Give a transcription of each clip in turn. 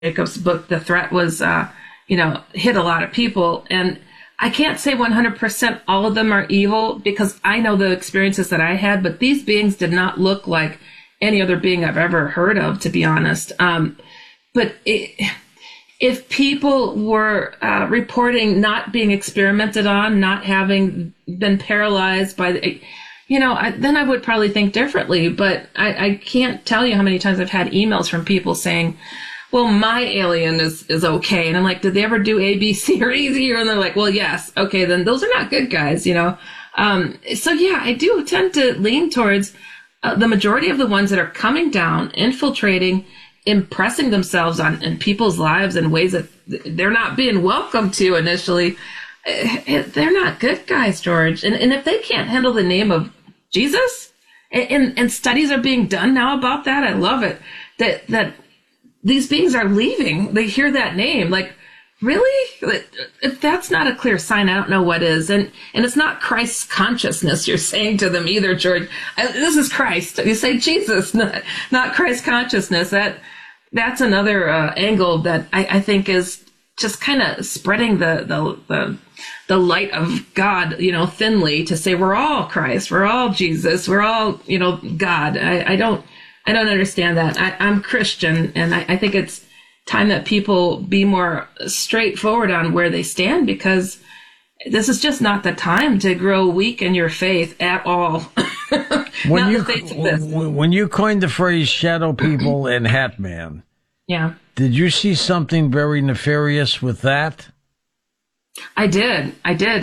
Jacob's book, the threat was, hit a lot of people. And I can't say 100% all of them are evil because I know the experiences that I had, but these beings did not look like any other being I've ever heard of, to be honest. If people were reporting not being experimented on, not having been paralyzed by then I would probably think differently. But I can't tell you how many times I've had emails from people saying, well, my alien is okay. And I'm like, did they ever do A, B, C, or easy? And they're like, well, yes. Okay, then those are not good guys, So yeah, I do tend to lean towards the majority of the ones that are coming down, infiltrating, impressing themselves in people's lives in ways that they're not being welcome to initially. They're not good guys, George. And if they can't handle the name of Jesus, and studies are being done now about that, I love it, that these beings are leaving. They hear that name. Like, really? If that's not a clear sign, I don't know what is. And it's not Christ's consciousness you're saying to them either, George. This is Christ. You say Jesus, not Christ consciousness. That's another angle that I think is just kind of spreading the light of God, thinly, to say we're all Christ, we're all Jesus, we're all, God. I don't understand that. I'm Christian, and I think it's time that people be more straightforward on where they stand, because this is just not the time to grow weak in your faith at all. When you coined the phrase shadow people and Hat Man, yeah, did you see something very nefarious with that? I did.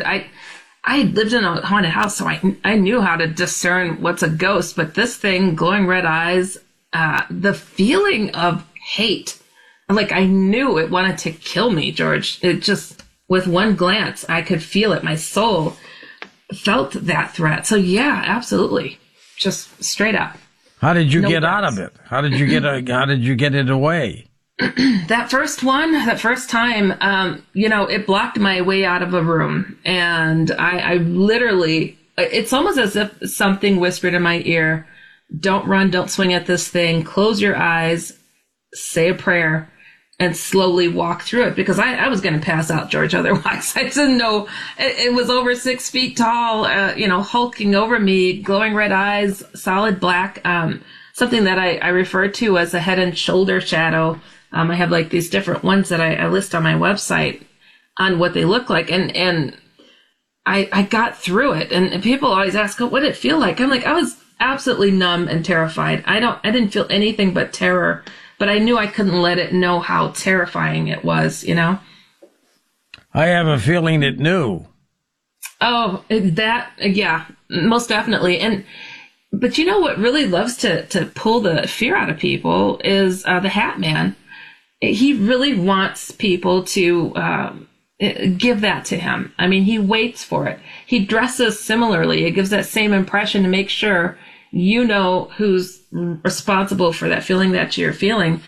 I lived in a haunted house, so I knew how to discern what's a ghost. But this thing, glowing red eyes, the feeling of hate, like I knew it wanted to kill me, George. It just, with one glance, I could feel it. My soul felt that threat. So yeah, absolutely. Just straight up. How did you get out of it? How did you get it away? That first time, it blocked my way out of a room. And I literally, it's almost as if something whispered in my ear, don't run, don't swing at this thing, close your eyes, say a prayer, and slowly walk through it. Because I was going to pass out, George, otherwise. I didn't know. It was over 6 feet tall, hulking over me, glowing red eyes, solid black, something that I refer to as a head and shoulder shadow. I have like these different ones that I list on my website on what they look like. And I got through it. And people always ask, what did it feel like? I'm like, I was absolutely numb and terrified. I didn't feel anything but terror, but I knew I couldn't let it know how terrifying it was, I have a feeling it knew. Oh, yeah, most definitely. But what really loves to pull the fear out of people is the Hat Man. He really wants people to give that to him. I mean, he waits for it. He dresses similarly. It gives that same impression to make sure who's responsible for that feeling that you're feeling.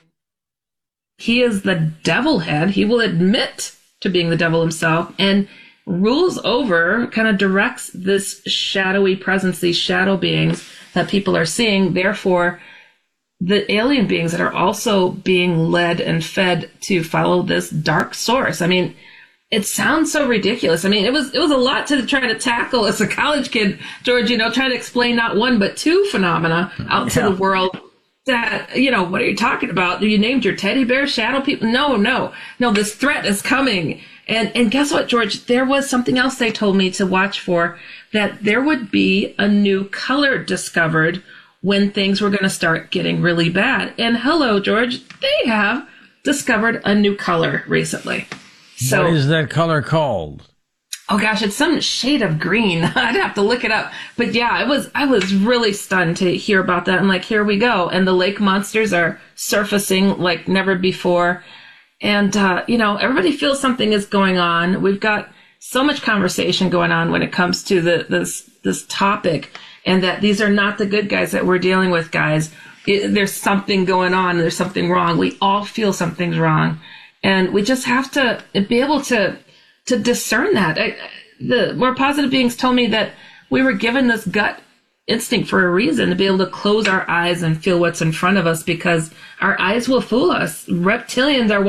He is the devil head. He will admit to being the devil himself and rules over, kind of directs this shadowy presence, these shadow beings that people are seeing. Therefore, the alien beings that are also being led and fed to follow this dark source. I mean, it sounds so ridiculous. I mean, it was a lot to try to tackle as a college kid, George, trying to explain not one, but two phenomena out to the world that, what are you talking about? You named your teddy bear shadow people? No, this threat is coming. And guess what, George? There was something else they told me to watch for, that there would be a new color discovered when things were going to start getting really bad. And hello, George, they have discovered a new color recently. So, what is that color called? Oh gosh, it's some shade of green. I'd have to look it up. But yeah, I was really stunned to hear about that. I'm like, here we go. And the lake monsters are surfacing like never before. And, everybody feels something is going on. We've got so much conversation going on when it comes to this topic, and that these are not the good guys that we're dealing with, guys. There's something going on. There's something wrong. We all feel something's wrong. And we just have to be able to discern that. The more positive beings told me that we were given this gut instinct for a reason, to be able to close our eyes and feel what's in front of us, because our eyes will fool us. Reptilians are